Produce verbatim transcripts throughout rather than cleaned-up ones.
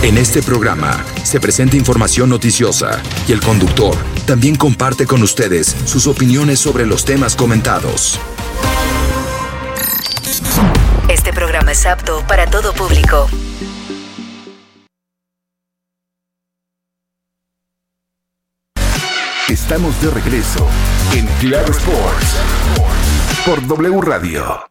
En este programa se presenta información noticiosa y el conductor también comparte con ustedes sus opiniones sobre los temas comentados. Este programa es apto para todo público. Estamos de regreso en Claro Sports por W Radio.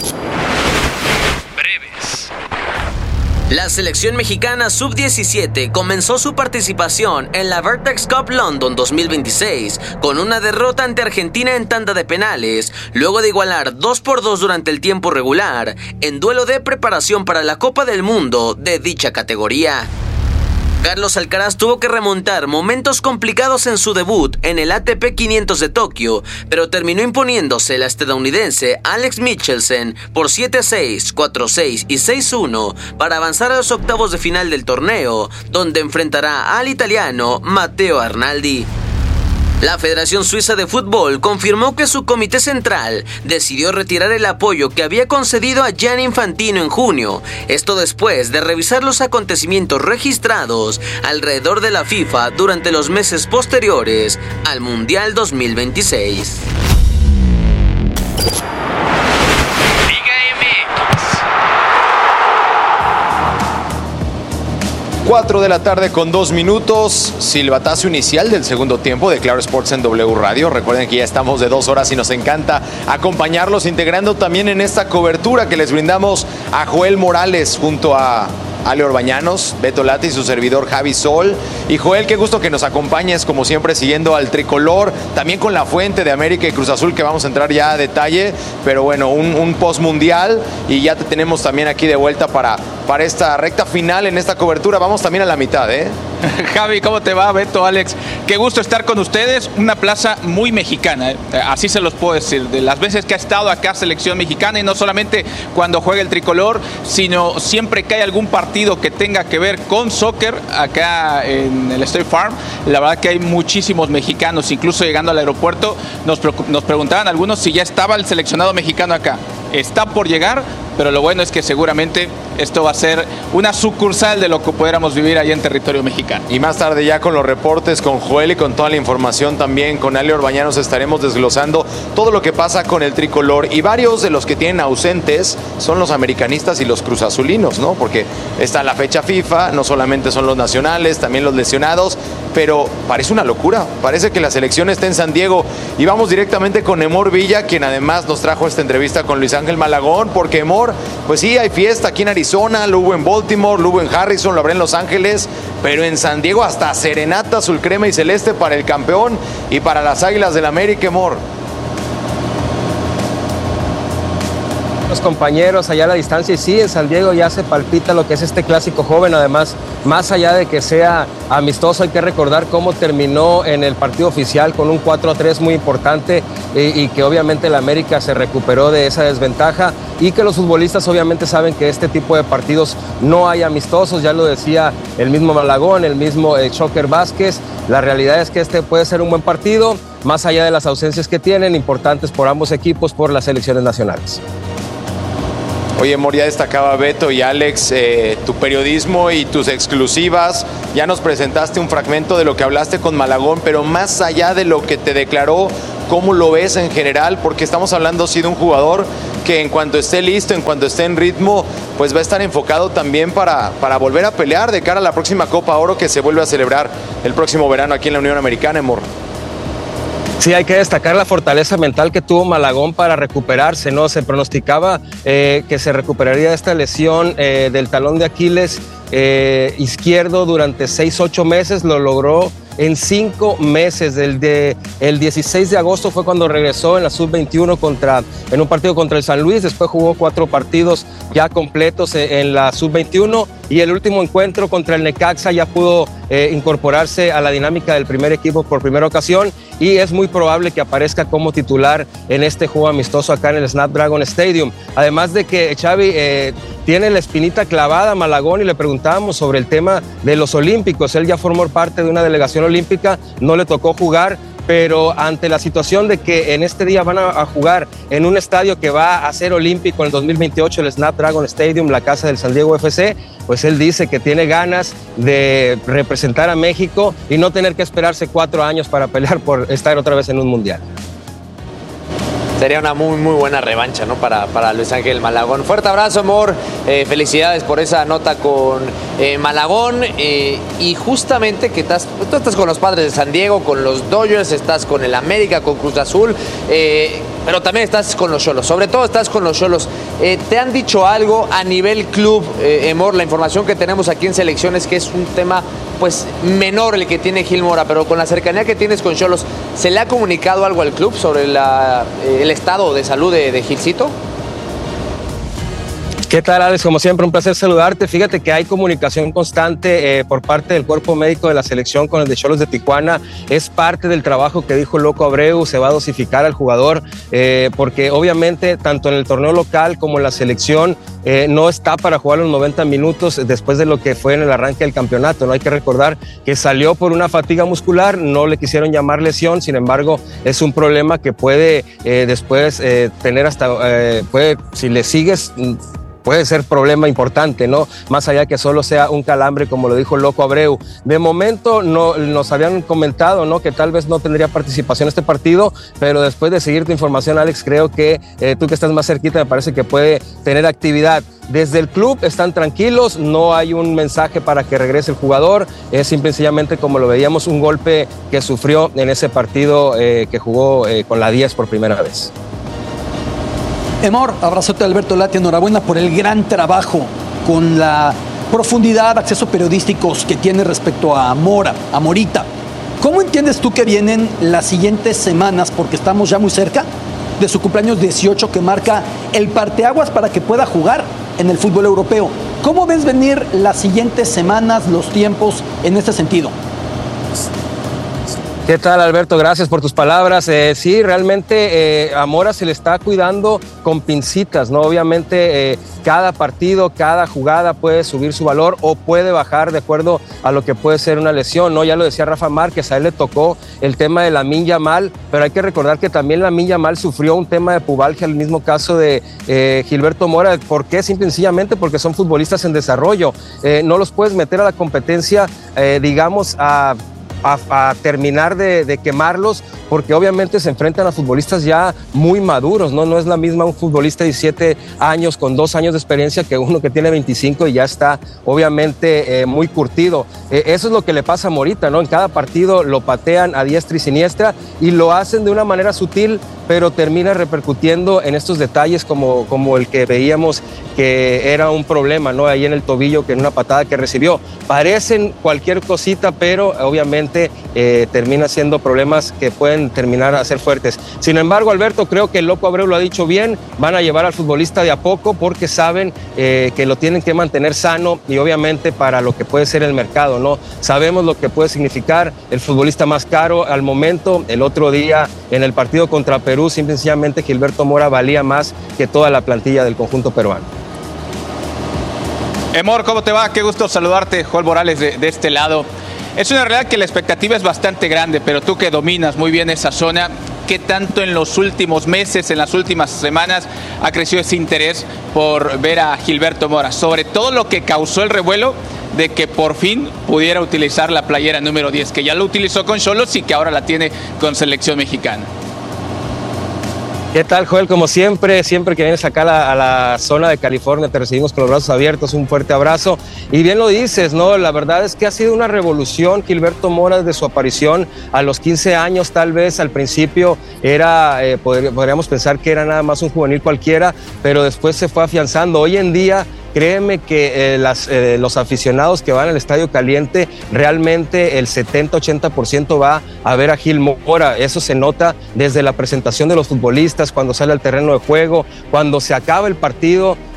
La selección mexicana sub diecisiete comenzó su participación en la Vertex Cup London dos mil veintiséis con una derrota ante Argentina en tanda de penales, luego de igualar dos por dos durante el tiempo regular, en duelo de preparación para la Copa del Mundo de dicha categoría. Carlos Alcaraz tuvo que remontar momentos complicados en su debut en el A T P quinientos de Tokio, pero terminó imponiéndose la estadounidense Alex Michelsen por siete seis, cuatro seis y seis uno para avanzar a los octavos de final del torneo, donde enfrentará al italiano Matteo Arnaldi. La Federación Suiza de Fútbol confirmó que su comité central decidió retirar el apoyo que había concedido a Gianni Infantino en junio, esto después de revisar los acontecimientos registrados alrededor de la FIFA durante los meses posteriores al Mundial dos mil veintiséis. cuatro de la tarde con dos minutos, silbatazo inicial del segundo tiempo de Claro Sports en W Radio. Recuerden que ya estamos de dos horas y nos encanta acompañarlos, integrando también en esta cobertura que les brindamos a Joel Morales junto a Ale Orbañanos, Beto Lati y su servidor Javi Sol. Y Joel, qué gusto que nos acompañes, como siempre, siguiendo al tricolor, también con la fuente de América y Cruz Azul, que vamos a entrar ya a detalle, pero bueno, un, un post-mundial, y ya te tenemos también aquí de vuelta para, para esta recta final en esta cobertura. Vamos también a la mitad, ¿eh? Javi, ¿cómo te va? Beto, Alex, qué gusto estar con ustedes. Una plaza muy mexicana, ¿eh? Así se los puedo decir, de las veces que ha estado acá selección mexicana, y no solamente cuando juega el tricolor, sino siempre que hay algún partido que tenga que ver con soccer acá en el State Farm. La verdad que hay muchísimos mexicanos, incluso llegando al aeropuerto nos, nos preguntaban algunos si ya estaba el seleccionado mexicano acá. Está por llegar, pero lo bueno es que seguramente esto va a ser una sucursal de lo que pudiéramos vivir allá en territorio mexicano. Y más tarde ya con los reportes, con Joel y con toda la información también, con Ale Orbañanos estaremos desglosando todo lo que pasa con el tricolor, y varios de los que tienen ausentes son los americanistas y los cruzazulinos, ¿no? Porque está la fecha FIFA, no solamente son los nacionales, también los lesionados, pero parece una locura, parece que la selección está en San Diego. Y vamos directamente con Emor Villa, quien además nos trajo esta entrevista con Luis Ángel Malagón, porque Emor, pues sí, hay fiesta aquí en Arizona, lo hubo en Baltimore, lo hubo en Harrison, lo habrá en Los Ángeles, pero en San Diego hasta serenata azul crema y celeste para el campeón y para las Águilas del América. Emor. Los compañeros allá a la distancia, y sí, en San Diego ya se palpita lo que es este clásico joven. Además, más allá de que sea amistoso, hay que recordar cómo terminó en el partido oficial con un cuatro a tres muy importante, y, y que obviamente el América se recuperó de esa desventaja, y que los futbolistas obviamente saben que este tipo de partidos no hay amistosos. Ya lo decía el mismo Malagón, el mismo eh, Choker Vázquez. La realidad es que este puede ser un buen partido, más allá de las ausencias que tienen, importantes por ambos equipos, por las selecciones nacionales. Oye, Mor, ya destacaba Beto y Alex, eh, tu periodismo y tus exclusivas. Ya nos presentaste un fragmento de lo que hablaste con Malagón, pero más allá de lo que te declaró, ¿cómo lo ves en general? Porque estamos hablando sí de un jugador que en cuanto esté listo, en cuanto esté en ritmo, pues va a estar enfocado también para, para volver a pelear de cara a la próxima Copa Oro que se vuelve a celebrar el próximo verano aquí en la Unión Americana, Mor. Sí, hay que destacar la fortaleza mental que tuvo Malagón para recuperarse, ¿no? Se pronosticaba eh, que se recuperaría de esta lesión eh, del talón de Aquiles eh, izquierdo durante seis, ocho meses. Lo logró en cinco meses. El, de, el dieciséis de agosto fue cuando regresó en la sub veintiuno contra, en un partido contra el San Luis. Después jugó cuatro partidos ya completos en la sub veintiuno, y el último encuentro contra el Necaxa ya pudo eh, incorporarse a la dinámica del primer equipo por primera ocasión, y es muy probable que aparezca como titular en este juego amistoso acá en el Snapdragon Stadium. Además de que Xavi eh, tiene la espinita clavada a Malagón, y le preguntábamos sobre el tema de los olímpicos. Él ya formó parte de una delegación olímpica, no le tocó jugar, pero ante la situación de que en este día van a, a jugar en un estadio que va a ser olímpico en el dos mil veintiocho, el Snapdragon Stadium, la casa del San Diego F C, pues él dice que tiene ganas de representar a México y no tener que esperarse cuatro años para pelear por estar otra vez en un mundial. Sería una muy, muy buena revancha, ¿no? Para, para Luis Ángel Malagón. Fuerte abrazo, amor. Eh, felicidades por esa nota con eh, Malagón. Eh, y justamente que estás, tú estás con los Padres de San Diego, con los Dodgers, estás con el América, con Cruz Azul, eh, pero también estás con los Xolos. Sobre todo estás con los Xolos. Eh, ¿Te han dicho algo a nivel club, eh, Emor? La información que tenemos aquí en selección es que es un tema pues menor el que tiene Gil Mora, pero con la cercanía que tienes con Xolos, ¿se le ha comunicado algo al club sobre la, eh, el estado de salud de, de Gilcito? ¿Qué tal, Alex? Como siempre, un placer saludarte. Fíjate que hay comunicación constante eh, por parte del cuerpo médico de la selección con el de Xolos de Tijuana. Es parte del trabajo que dijo Loco Abreu, se va a dosificar al jugador, eh, porque obviamente tanto en el torneo local como en la selección eh, no está para jugar los noventa minutos después de lo que fue en el arranque del campeonato. No hay que recordar que salió por una fatiga muscular, no le quisieron llamar lesión, sin embargo es un problema que puede eh, después eh, tener hasta, eh, puede, si le sigues, puede ser problema importante, ¿no? Más allá que solo sea un calambre, como lo dijo Loco Abreu. De momento no, nos habían comentado, ¿no?, que tal vez no tendría participación en este partido, pero después de seguir tu información, Alex, creo que eh, tú que estás más cerquita, me parece que puede tener actividad. Desde el club están tranquilos, no hay un mensaje para que regrese el jugador, es simple y sencillamente, como lo veíamos, un golpe que sufrió en ese partido eh, que jugó eh, con la diez por primera vez. Emor, abrazote Alberto Lati, enhorabuena por el gran trabajo con la profundidad, acceso periodísticos que tiene respecto a Mora, a Morita. ¿Cómo entiendes tú que vienen las siguientes semanas, porque estamos ya muy cerca de su cumpleaños dieciocho, que marca el parteaguas para que pueda jugar en el fútbol europeo? ¿Cómo ves venir las siguientes semanas, los tiempos en este sentido? ¿Qué tal, Alberto? Gracias por tus palabras. Eh, sí, realmente eh, a Mora se le está cuidando con pincitas, ¿no? Obviamente eh, cada partido, cada jugada puede subir su valor o puede bajar de acuerdo a lo que puede ser una lesión, ¿no? Ya lo decía Rafa Márquez, a él le tocó el tema de Lamine Yamal, pero hay que recordar que también Lamine Yamal sufrió un tema de pubalgia, el mismo caso de eh, Gilberto Mora. ¿Por qué? Simple y sencillamente porque son futbolistas en desarrollo. Eh, no los puedes meter a la competencia, eh, digamos, a... A, a terminar de, de quemarlos, porque obviamente se enfrentan a futbolistas ya muy maduros, ¿no? No es la misma un futbolista de diecisiete años con dos años de experiencia que uno que tiene veinticinco y ya está obviamente eh, muy curtido. Eh, eso es lo que le pasa a Morita, ¿no? En cada partido lo patean a diestra y siniestra y lo hacen de una manera sutil, pero termina repercutiendo en estos detalles como, como el que veíamos que era un problema, ¿no? Ahí en el tobillo, que en una patada que recibió. Parecen cualquier cosita, pero obviamente eh, termina siendo problemas que pueden terminar a ser fuertes. Sin embargo, Alberto, creo que el Loco Abreu lo ha dicho bien, van a llevar al futbolista de a poco porque saben eh, que lo tienen que mantener sano y obviamente para lo que puede ser el mercado, ¿no? Sabemos lo que puede significar el futbolista más caro al momento. El otro día en el partido contra Perú, simple y sencillamente Gilberto Mora valía más que toda la plantilla del conjunto peruano. Emor, ¿cómo te va? Qué gusto saludarte, Joel Morales de, de este lado. Es una realidad que la expectativa es bastante grande, pero tú que dominas muy bien esa zona, ¿qué tanto en los últimos meses, en las últimas semanas, ha crecido ese interés por ver a Gilberto Mora? Sobre todo lo que causó el revuelo de que por fin pudiera utilizar la playera número diez, que ya lo utilizó con Xolos y que ahora la tiene con selección mexicana. ¿Qué tal, Joel? Como siempre, siempre que vienes acá a la, a la zona de California, te recibimos con los brazos abiertos, un fuerte abrazo. Y bien lo dices, ¿no? La verdad es que ha sido una revolución Gilberto Mora desde su aparición a los quince años, tal vez al principio era, eh, podría, podríamos pensar que era nada más un juvenil cualquiera, pero después se fue afianzando. Hoy en día, créeme que eh, las, eh, los aficionados que van al Estadio Caliente, realmente el setenta a ochenta por ciento va a ver a Gil Mora. Eso se nota desde la presentación de los futbolistas, cuando sale al terreno de juego, cuando se acaba el partido,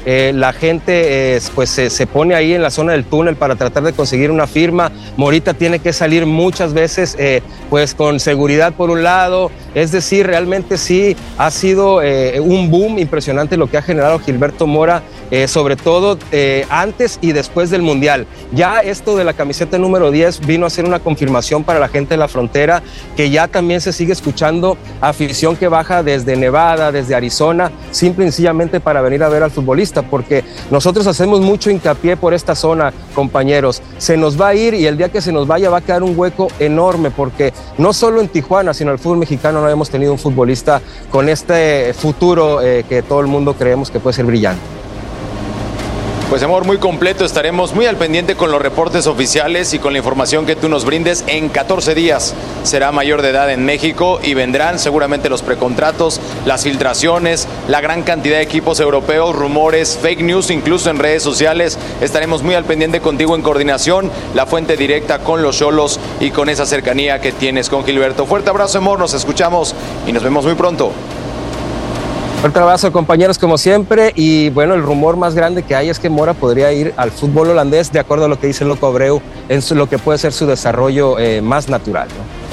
eh, la gente eh, pues se, se pone ahí en la zona del túnel para tratar de conseguir una firma. Morita tiene que salir muchas veces eh, pues con seguridad por un lado, es decir, realmente sí ha sido eh, un boom impresionante lo que ha generado Gilberto Mora, eh, sobre todo eh, antes y después del Mundial. Ya esto de la camiseta número diez vino a ser una confirmación para la gente de la frontera, que ya también se sigue escuchando afición que baja desde Nevada, desde Arizona, simple y sencillamente para venir a ver al futbolista, porque nosotros hacemos mucho hincapié por esta zona, compañeros. Se nos va a ir y el día que se nos vaya va a quedar un hueco enorme, porque no solo en Tijuana, sino en el fútbol mexicano no hemos tenido un futbolista con este futuro eh, que todo el mundo creemos que puede ser brillante. Pues amor, muy completo, estaremos muy al pendiente con los reportes oficiales y con la información que tú nos brindes. En catorce días será mayor de edad en México y vendrán seguramente los precontratos, las filtraciones, la gran cantidad de equipos europeos, rumores, fake news, incluso en redes sociales. Estaremos muy al pendiente contigo en coordinación, la fuente directa con los Xolos y con esa cercanía que tienes con Gilberto. Fuerte abrazo, amor, nos escuchamos y nos vemos muy pronto. Fuerte abrazo, compañeros, como siempre. Y bueno, el rumor más grande que hay es que Mora podría ir al fútbol holandés, de acuerdo a lo que dice el Loco Abreu, en su, lo que puede ser su desarrollo eh, más natural, ¿no?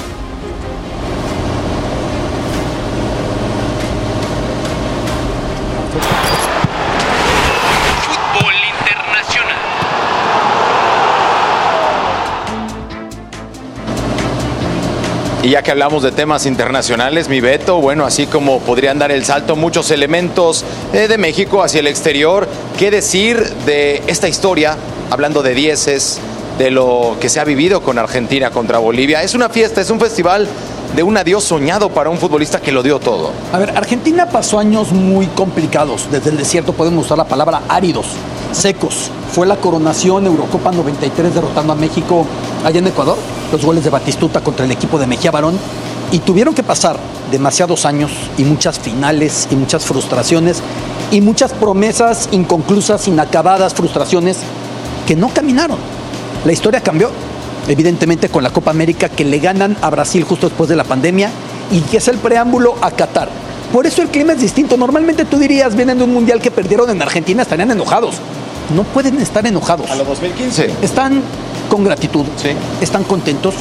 Y ya que hablamos de temas internacionales, mi Beto, bueno, así como podrían dar el salto muchos elementos eh, de México hacia el exterior, ¿qué decir de esta historia, hablando de dieces, de lo que se ha vivido con Argentina contra Bolivia? Es una fiesta, es un festival de un adiós soñado para un futbolista que lo dio todo. A ver, Argentina pasó años muy complicados. Desde el desierto podemos usar la palabra áridos, secos. Fue la coronación Eurocopa noventa y tres derrotando a México allá en Ecuador, los goles de Batistuta contra el equipo de Mejía Barón, y tuvieron que pasar demasiados años y muchas finales y muchas frustraciones y muchas promesas inconclusas, inacabadas, frustraciones que no caminaron. La historia cambió, evidentemente, con la Copa América, que le ganan a Brasil justo después de la pandemia y que es el preámbulo a Qatar. Por eso el clima es distinto. Normalmente tú dirías, vienen de un mundial que perdieron en Argentina, estarían enojados. No pueden estar enojados. A los dos mil quince. Están con gratitud, sí. Están contentos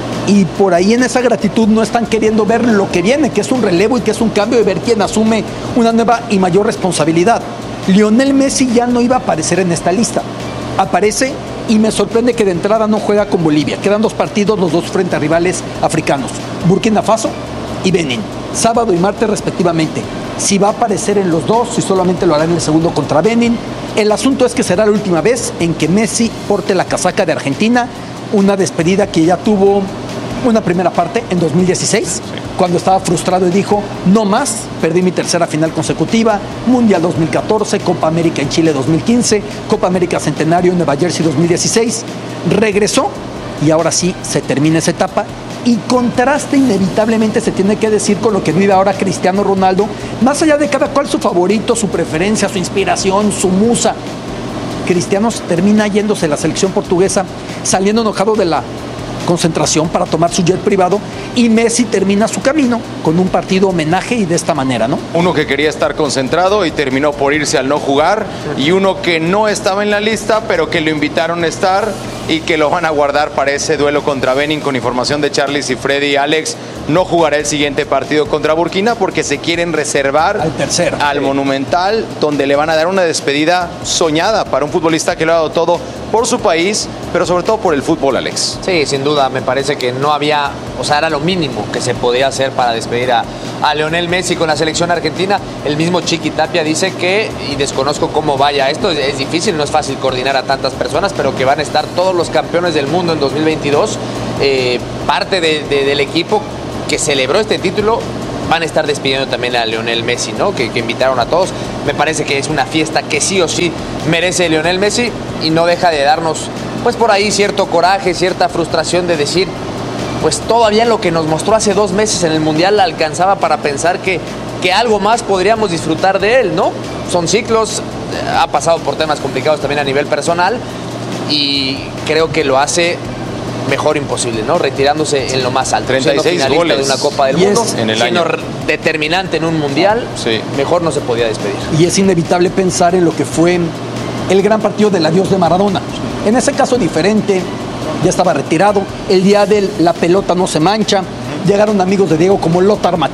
y por ahí en esa gratitud no están queriendo ver lo que viene, que es un relevo y que es un cambio, de ver quién asume una nueva y mayor responsabilidad. Lionel Messi ya no iba a aparecer en esta lista. Aparece y me sorprende que de entrada no juega con Bolivia. Quedan dos partidos, los dos frente a rivales africanos, Burkina Faso y Benín, sábado y martes respectivamente. Si va a aparecer en los dos, si solamente lo hará en el segundo contra Benín. El asunto es que será la última vez en que Messi porte la casaca de Argentina, una despedida que ya tuvo una primera parte en dos mil dieciséis, sí, cuando estaba frustrado y dijo, no más, perdí mi tercera final consecutiva, Mundial dos mil catorce, Copa América en Chile dos mil quince, Copa América Centenario en Nueva Jersey dos mil dieciséis, regresó y ahora sí se termina esa etapa. Y contraste inevitablemente se tiene que decir con lo que vive ahora Cristiano Ronaldo, más allá de cada cual su favorito, su preferencia, su inspiración, su musa. Cristiano termina yéndose a la selección portuguesa, saliendo enojado de la concentración para tomar su jet privado, y Messi termina su camino con un partido homenaje y de esta manera, ¿no? Uno que quería estar concentrado y terminó por irse al no jugar, y uno que no estaba en la lista pero que lo invitaron a estar y que lo van a guardar para ese duelo contra Benín. Con información de Charlie Cifredi y Alex, no jugará el siguiente partido contra Burkina porque se quieren reservar al tercero, al sí. Monumental, donde le van a dar una despedida soñada para un futbolista que lo ha dado todo por su país, pero sobre todo por el fútbol, Alex. Sí, sin duda, me parece que no había, o sea, era lo mínimo que se podía hacer para despedir a, a Lionel Messi con la selección argentina. El mismo Chiqui Tapia dice que, y desconozco cómo vaya esto, es, es difícil, no es fácil coordinar a tantas personas, pero que van a estar todos los campeones del mundo en dos mil veintidós, eh, parte de, de, del equipo que celebró este título. Van a estar despidiendo también a Lionel Messi, ¿no? Que, que invitaron a todos. Me parece que es una fiesta que sí o sí merece Lionel Messi y no deja de darnos, pues por ahí, cierto coraje, cierta frustración de decir, pues todavía lo que nos mostró hace dos meses en el Mundial alcanzaba para pensar que, que algo más podríamos disfrutar de él, ¿no? Son ciclos, ha pasado por temas complicados también a nivel personal y creo que lo hace mejor imposible, ¿no? Retirándose en lo más alto. treinta y seis siendo finalista goles de una Copa del y Mundo, es, en el siendo año. determinante en un mundial, Sí. mejor no se podía despedir. Y es inevitable pensar en lo que fue el gran partido del adiós de Maradona. En ese caso diferente, ya estaba retirado, el día de la pelota no se mancha, llegaron amigos de Diego como Lothar Matthäus,